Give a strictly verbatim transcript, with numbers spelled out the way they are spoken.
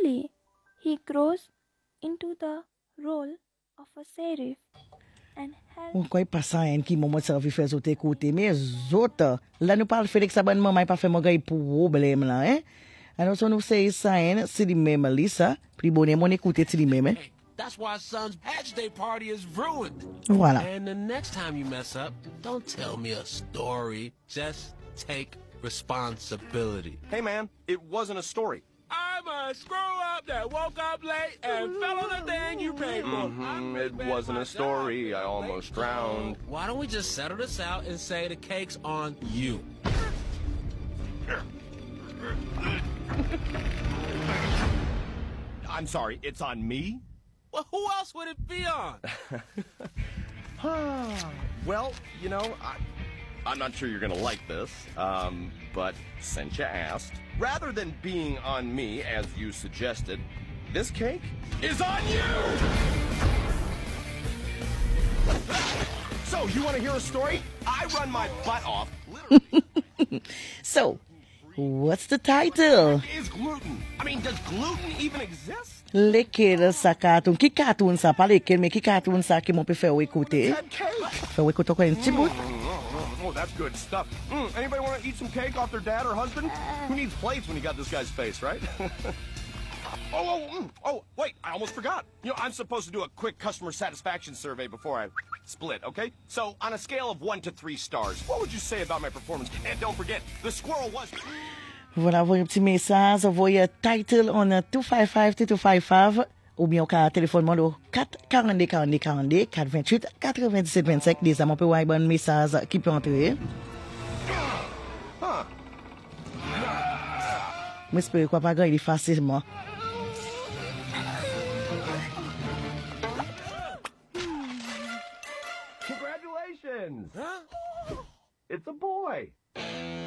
slowly he grows into the role of a sheriff and helps. On koy pasan en ki moment sa vi fè zote kote, mais zot, la nou parle Félix abonnement may pa fè mo gay problème là, hein? Alors so nou say ça en, si di même Lisa, pri bonne mon écoute ti di même. Hey, that's why son's hatch day party is ruined. Voilà. And the next time you mess up, don't tell me a story. Just take responsibility. Hey man, it wasn't a story. I'm a screw-up that woke up late and fell on the thing you paid for. Mm-hmm, it wasn't a story. I almost drowned. Why don't we just settle this out and say the cake's on you? I'm sorry, it's on me? Well, who else would it be on? Well, you know, I, I'm not sure you're gonna like this, um, but since you asked, rather than being on me, as you suggested, this cake is on you! So, you want to hear a story? I run my butt off, literally. So, what's the title? What is gluten? I mean, does gluten even exist? Lekel sa cartoon. Ki cartoon sa? Pa lekel, mais ki cartoon sa ki mon pe fè ou écouter? That cake! Fè ou écouter ko yon petit bout? Oh, that's good stuff. Mm, anybody want to eat some cake off their dad or husband? Who needs plates when you got this guy's face, right? oh, oh, mm, oh, wait, I almost forgot. You know, I'm supposed to do a quick customer satisfaction survey before I split, okay? So, on a scale of one to three stars, what would you say about my performance? And don't forget, the squirrel was... Voilà, voyez un petit message, voyez title on two five five two two five five ou bien au cas téléphone moi au quatre quarante-deux quarante-deux quarante-deux quatre vingt-huit quatre-vingt-dix-sept vingt-cinq déjà mon peut voir un bon message qui peut entrer. Huh. J'espère quoi pas gagner facilement. Congratulations! Huh? It's a boy!